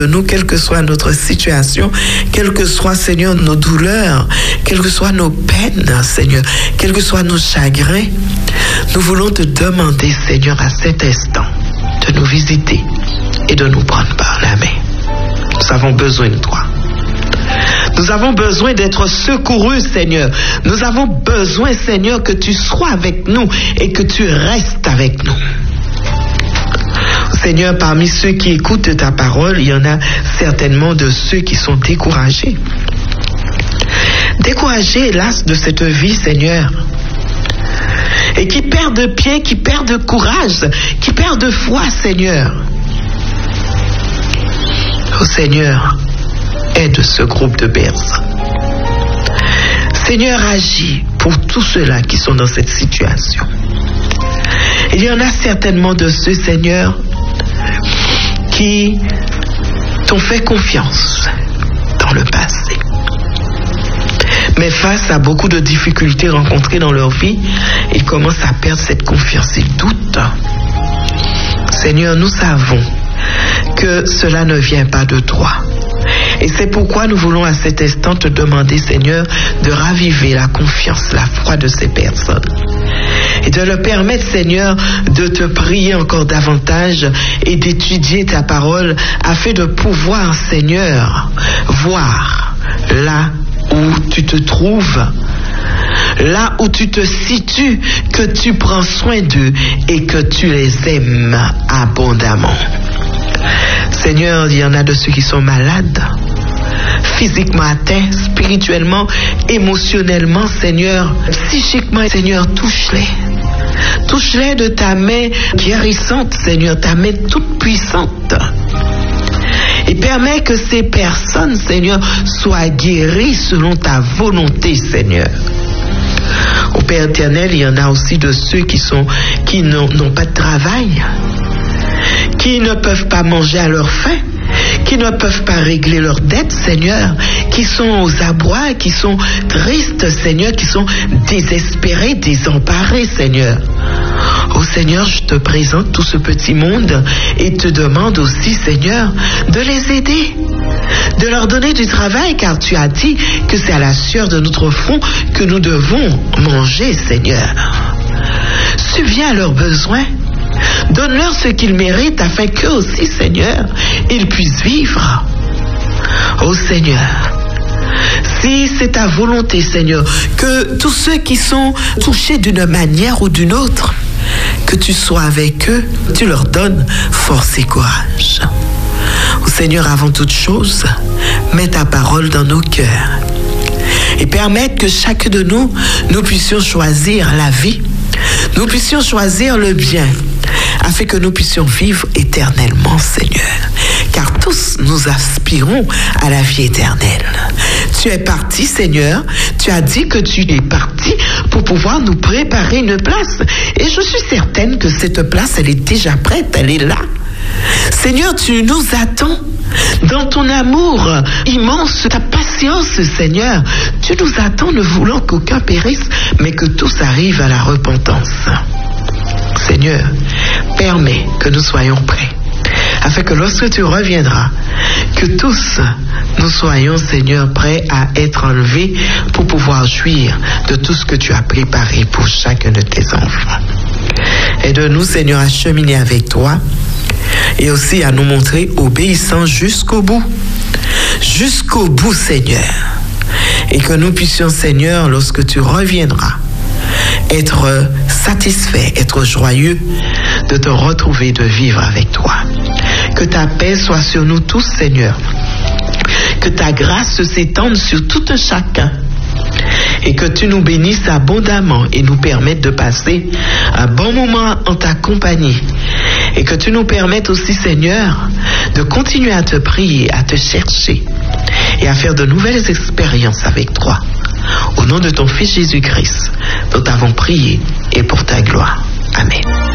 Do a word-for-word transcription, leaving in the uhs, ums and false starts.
nous, quelle que soit notre situation, quelles que soient, Seigneur, nos douleurs, quelles que soient nos peines, Seigneur, quels que soient nos chagrins, nous voulons te demander, Seigneur, à cet instant, de nous visiter et de nous prendre par la main. Nous avons besoin de toi. Nous avons besoin d'être secourus, Seigneur. Nous avons besoin, Seigneur, que tu sois avec nous et que tu restes avec nous. Seigneur, parmi ceux qui écoutent ta parole, il y en a certainement de ceux qui sont découragés. Découragés, hélas, de cette vie, Seigneur. Et qui perdent pied, qui perdent courage, qui perdent foi, Seigneur. Oh Seigneur, aide ce groupe de personnes. Seigneur, agis pour tous ceux-là qui sont dans cette situation. Il y en a certainement de ceux, Seigneur, qui t'ont fait confiance dans le passé. Mais face à beaucoup de difficultés rencontrées dans leur vie, ils commencent à perdre cette confiance. Ils doutent. Seigneur, nous savons que cela ne vient pas de toi. Et c'est pourquoi nous voulons à cet instant te demander, Seigneur, de raviver la confiance, la foi de ces personnes. Et de leur permettre, Seigneur, de te prier encore davantage et d'étudier ta parole afin de pouvoir, Seigneur, voir là où tu te trouves, là où tu te situes, que tu prends soin d'eux et que tu les aimes abondamment. Seigneur, il y en a de ceux qui sont malades, physiquement atteints, spirituellement, émotionnellement, Seigneur, psychiquement, Seigneur, touche-les. Touche-les de ta main guérissante, Seigneur, ta main toute puissante. Et permets que ces personnes, Seigneur, soient guéries selon ta volonté, Seigneur. Au Père éternel, il y en a aussi de ceux qui sont, qui n'ont, n'ont pas de travail, qui ne peuvent pas manger à leur faim, qui ne peuvent pas régler leurs dettes, Seigneur, qui sont aux abois, qui sont tristes, Seigneur, qui sont désespérés, désemparés, Seigneur. Oh Seigneur, je te présente tout ce petit monde et te demande aussi, Seigneur, de les aider, de leur donner du travail, car tu as dit que c'est à la sueur de notre front que nous devons manger, Seigneur. Subviens à leurs besoins. Donne-leur ce qu'ils méritent afin qu'eux aussi, Seigneur, ils puissent vivre. Oh Seigneur, si c'est ta volonté, Seigneur, que tous ceux qui sont touchés d'une manière ou d'une autre, que tu sois avec eux, tu leur donnes force et courage. Oh Seigneur, avant toute chose, mets ta parole dans nos cœurs et permette que chacun de nous, nous puissions choisir la vie, nous puissions choisir le bien, afin que nous puissions vivre éternellement, Seigneur. Car tous nous aspirons à la vie éternelle. Tu es parti, Seigneur. Tu as dit que tu es parti pour pouvoir nous préparer une place. Et je suis certaine que cette place, elle est déjà prête, elle est là. Seigneur, tu nous attends. Dans ton amour immense, ta patience, Seigneur, tu nous attends, ne voulant qu'aucun périsse, mais que tous arrivent à la repentance. Seigneur, permets que nous soyons prêts, afin que lorsque tu reviendras, que tous nous soyons, Seigneur, prêts à être enlevés pour pouvoir jouir de tout ce que tu as préparé pour chacun de tes enfants. Aide-nous, Seigneur, à cheminer avec toi et aussi à nous montrer obéissants jusqu'au bout. Jusqu'au bout, Seigneur. Et que nous puissions, Seigneur, lorsque tu reviendras, être satisfait, être joyeux de te retrouver, de vivre avec toi. Que ta paix soit sur nous tous, Seigneur. Que ta grâce s'étende sur tout chacun. Et que tu nous bénisses abondamment et nous permettes de passer un bon moment en ta compagnie. Et que tu nous permettes aussi, Seigneur, de continuer à te prier, à te chercher et à faire de nouvelles expériences avec toi. Au nom de ton Fils Jésus-Christ, nous t'avons prié et pour ta gloire. Amen.